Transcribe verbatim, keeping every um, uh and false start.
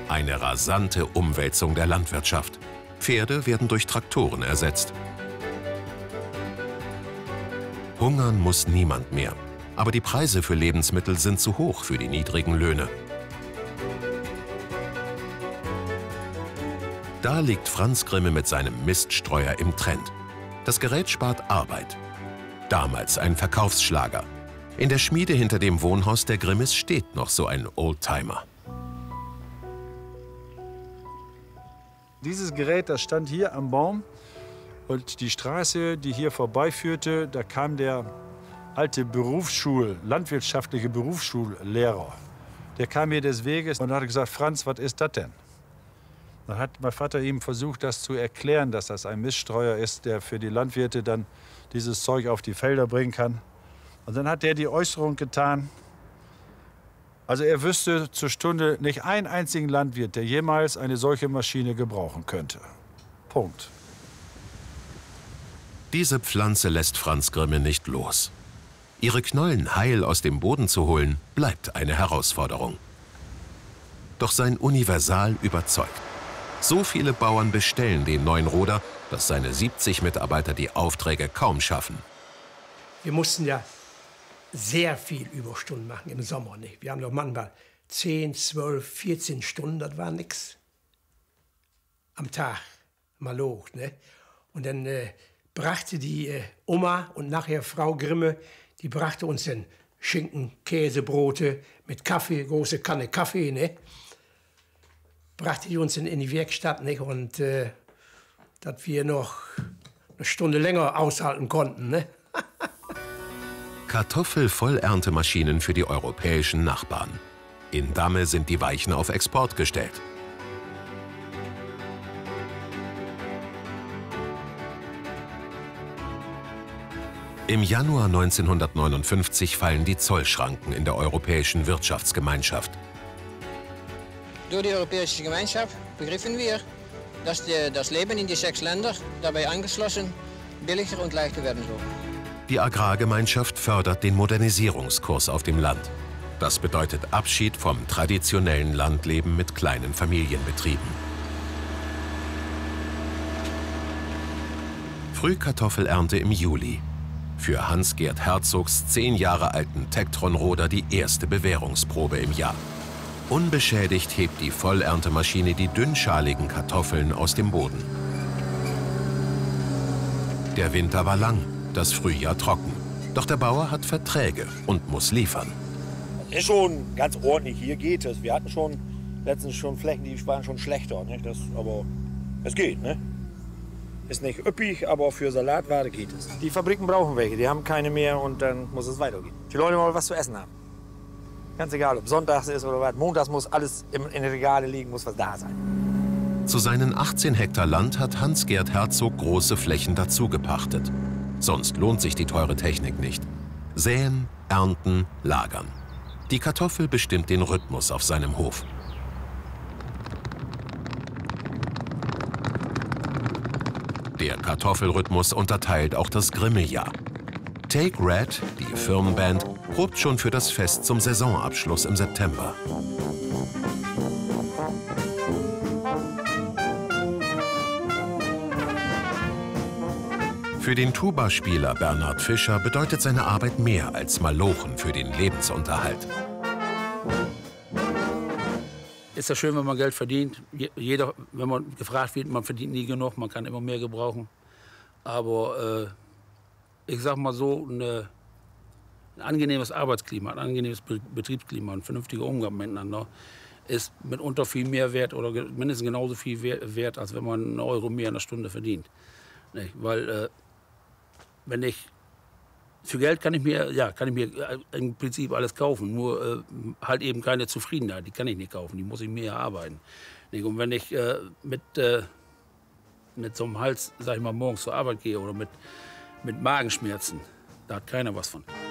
Eine rasante Umwälzung der Landwirtschaft. Pferde werden durch Traktoren ersetzt. Hungern muss niemand mehr. Aber die Preise für Lebensmittel sind zu hoch für die niedrigen Löhne. Da liegt Franz Grimme mit seinem Miststreuer im Trend. Das Gerät spart Arbeit. Damals ein Verkaufsschlager. In der Schmiede hinter dem Wohnhaus der Grimmes steht noch so ein Oldtimer. Dieses Gerät, das stand hier am Baum. Und die Straße, die hier vorbeiführte, da kam der alte Berufsschul, landwirtschaftliche Berufsschullehrer. Der kam hier des Weges und hat gesagt, Franz, was ist das denn? Dann hat mein Vater ihm versucht, das zu erklären, dass das ein Miststreuer ist, der für die Landwirte dann dieses Zeug auf die Felder bringen kann. Und dann hat er die Äußerung getan, also er wüsste zur Stunde nicht einen einzigen Landwirt, der jemals eine solche Maschine gebrauchen könnte. Punkt. Diese Pflanze lässt Franz Grimme nicht los. Ihre Knollen heil aus dem Boden zu holen, bleibt eine Herausforderung. Doch sein Universal überzeugt. So viele Bauern bestellen den neuen Roder, dass seine siebzig Mitarbeiter die Aufträge kaum schaffen. Wir mussten ja sehr viel Überstunden machen im Sommer. Nicht? Wir haben doch manchmal zehn, zwölf, vierzehn Stunden, das war nix. Am Tag, mal hoch. Ne? Und dann äh, brachte die äh, Oma und nachher Frau Grimme, die brachte uns dann Schinken, Käse, Brote mit Kaffee, große Kanne Kaffee. Ne? Brachte die uns in, in die Werkstatt, nicht? Und äh, dass wir noch eine Stunde länger aushalten konnten. Ne? Kartoffelvollerntemaschinen für die europäischen Nachbarn. In Damme sind die Weichen auf Export gestellt. Im Januar neunzehnhundertneunundfünfzig fallen die Zollschranken in der Europäischen Wirtschaftsgemeinschaft. Durch die Europäische Gemeinschaft begriffen wir, dass die, das Leben in die sechs Länder, dabei eingeschlossen, billiger und leichter werden soll. Die Agrargemeinschaft fördert den Modernisierungskurs auf dem Land. Das bedeutet Abschied vom traditionellen Landleben mit kleinen Familienbetrieben. Frühkartoffelernte im Juli. Für Hans-Gerd Herzogs zehn Jahre alten Tektron-Roder die erste Bewährungsprobe im Jahr. Unbeschädigt hebt die Vollerntemaschine die dünnschaligen Kartoffeln aus dem Boden. Der Winter war lang, das Frühjahr trocken. Doch der Bauer hat Verträge und muss liefern. Ist schon ganz ordentlich, hier geht es. Wir hatten schon letztens schon Flächen, die waren schon schlechter. Ne? Das, aber es geht, ne? Ist nicht üppig, aber für Salatware geht es. Die Fabriken brauchen welche, die haben keine mehr und dann muss es weitergehen. Die Leute wollen was zu essen haben. Ganz egal, ob sonntags ist oder was. Montags muss alles in den Regale liegen, muss was da sein. Zu seinen achtzehn Hektar Land hat Hans-Gerd Herzog große Flächen dazu gepachtet. Sonst lohnt sich die teure Technik nicht. Säen, ernten, lagern. Die Kartoffel bestimmt den Rhythmus auf seinem Hof. Der Kartoffelrhythmus unterteilt auch das Grimme-Jahr. Take Red, die Firmenband, probt schon für das Fest zum Saisonabschluss im September. Für den Tuba-Spieler Bernhard Fischer bedeutet seine Arbeit mehr als Malochen für den Lebensunterhalt. Ist ja schön, wenn man Geld verdient. Jeder, wenn man gefragt wird, man verdient nie genug, man kann immer mehr gebrauchen. Aber äh, ich sag mal so, eine, ein angenehmes Arbeitsklima, ein angenehmes Betriebsklima, ein vernünftiger Umgang miteinander ist mitunter viel mehr wert oder mindestens genauso viel wert, als wenn man einen Euro mehr in der Stunde verdient. Nicht? Weil äh, wenn ich für Geld kann ich mir, ja, kann ich mir im Prinzip alles kaufen, nur äh, halt eben keine Zufriedenheit, die kann ich nicht kaufen, die muss ich mir erarbeiten. Und wenn ich äh, mit, äh, mit so einem Hals, sag ich mal, morgens zur Arbeit gehe oder mit, mit Magenschmerzen, da hat keiner was von.